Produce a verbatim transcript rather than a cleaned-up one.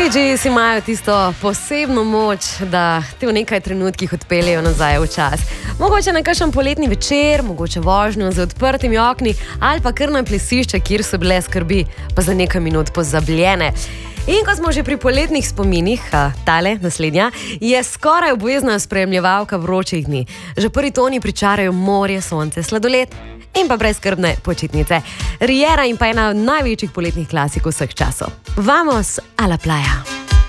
Bee Gees imajo tisto posebno moč, da te v nekaj trenutkih odpeljejo nazaj v čas. Mogoče na kakšen poletni večer, mogoče vožnjo z odprtimi okni ali pa kar na plesišče, kjer so bile skrbi pa za nekaj minut pozabljene. In ko smo že pri poletnih spominih, tale, naslednja, je skoraj obvezna spremljevalka vročih dni. Že prvi toni pričarajo morje, sonce, sladoled in pa brezskrbne počitnice. Riviera in pa ena od največjih poletnih klasikov vseh časov. Vamos a la playa.